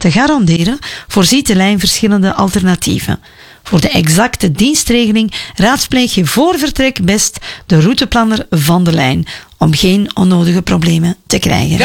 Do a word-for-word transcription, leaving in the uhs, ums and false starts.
te garanderen, voorziet de lijn verschillende alternatieven. Voor de exacte dienstregeling raadpleeg je voor vertrek best de routeplanner van de lijn, om geen onnodige problemen te krijgen.